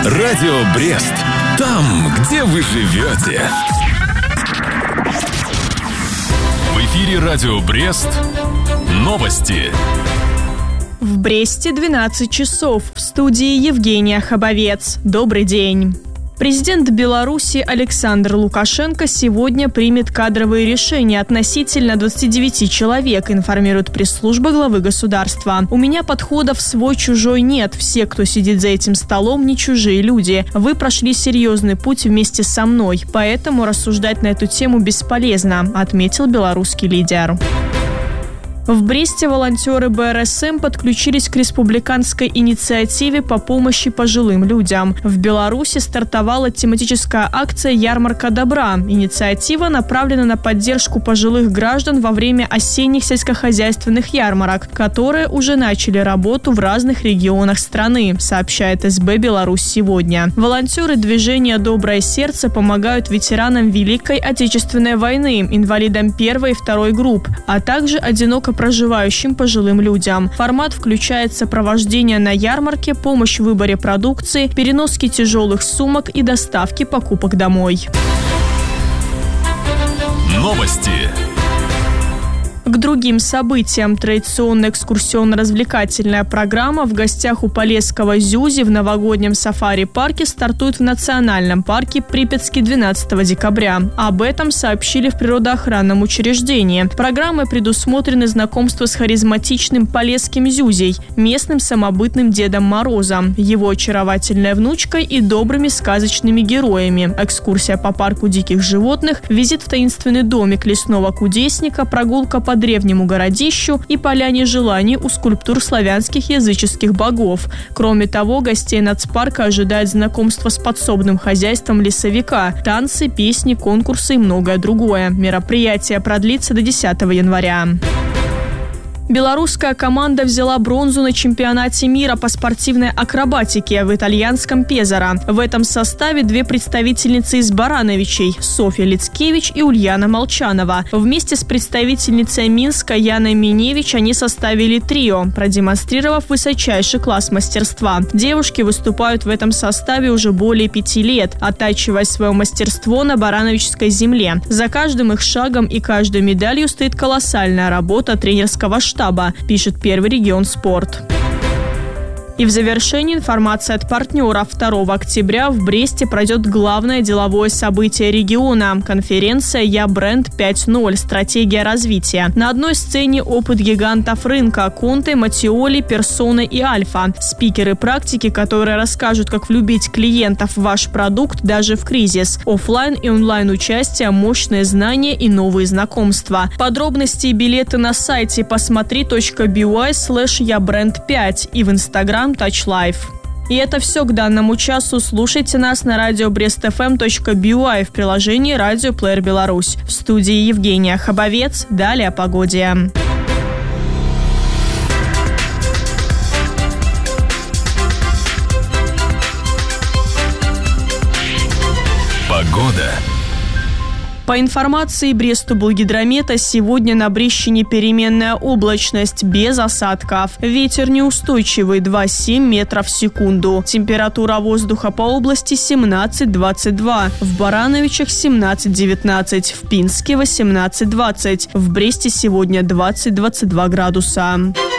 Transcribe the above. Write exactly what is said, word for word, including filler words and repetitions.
Радио Брест. Там, где вы живете. В эфире Радио Брест. Новости. В Бресте двенадцать часов. В студии Евгения Хабовец. Добрый день. Президент Беларуси Александр Лукашенко сегодня примет кадровые решения относительно двадцати девяти человек, информирует пресс-служба главы государства. «У меня подходов свой-чужой нет. Все, кто сидит за этим столом, не чужие люди. Вы прошли серьезный путь вместе со мной, поэтому рассуждать на эту тему бесполезно», отметил белорусский лидер. В Бресте волонтеры бэ эр эс эм подключились к республиканской инициативе по помощи пожилым людям. В Беларуси стартовала тематическая акция «Ярмарка добра». Инициатива направлена на поддержку пожилых граждан во время осенних сельскохозяйственных ярмарок, которые уже начали работу в разных регионах страны, сообщает эс бэ «Беларусь сегодня». Волонтеры движения «Доброе сердце» помогают ветеранам Великой Отечественной войны, инвалидам первой и второй групп, а также одиноко проживающим пожилым людям. Формат включает сопровождение на ярмарке, помощь в выборе продукции, переноски тяжелых сумок и доставки покупок домой. Новости. К другим событиям. Традиционная экскурсионно-развлекательная программа «В гостях у Полесского Зюзи» в новогоднем сафари-парке стартует в национальном парке Припятский двенадцатого декабря. Об этом сообщили в природоохранном учреждении. Программой предусмотрены знакомство с харизматичным Полесским Зюзей, местным самобытным Дедом Морозом, его очаровательной внучкой и добрыми сказочными героями, экскурсия по парку диких животных, визит в таинственный домик лесного кудесника, прогулка по древнему городищу и поляне желаний у скульптур славянских языческих богов. Кроме того, гостей нацпарка ожидает знакомство с подсобным хозяйством лесовика, танцы, песни, конкурсы и многое другое. Мероприятие продлится до десятого января. Белорусская команда взяла бронзу на чемпионате мира по спортивной акробатике в итальянском Пезаро. В этом составе две представительницы из Барановичей – Софья Лицкевич и Ульяна Молчанова. Вместе с представительницей Минска Яной Миневич они составили трио, продемонстрировав высочайший класс мастерства. Девушки выступают в этом составе уже более пяти лет, оттачивая свое мастерство на барановичской земле. За каждым их шагом и каждой медалью стоит колоссальная работа тренерского штаба. штаба, пишет Первый регион спорт. И в завершении информация от партнера. второго октября в Бресте пройдет главное деловое событие региона – конференция «Я бренд пять ноль. Стратегия развития». На одной сцене опыт гигантов рынка – Конте, Матиоли, Персона и Альфа. Спикеры практики, которые расскажут, как влюбить клиентов в ваш продукт даже в кризис. Оффлайн и онлайн участие, мощные знания и новые знакомства. Подробности и билеты на сайте посмотри точка би уай слэш я бренд пять и в Инстаграм Touch Life. И это все к данному часу. Слушайте нас на радио брест эф эм точка би уай в приложении «Радио Плеер Беларусь». В студии Евгения Хабовец. Далее о погоде. Погода. По информации Бресту-Булгидромета, сегодня на Брещине переменная облачность, без осадков. Ветер неустойчивый, два целых семь десятых метров в секунду. Температура воздуха по области семнадцать двадцать два. В Барановичах семнадцать девятнадцать. В Пинске восемнадцать двадцать. В Бресте сегодня двадцать двадцать два градуса.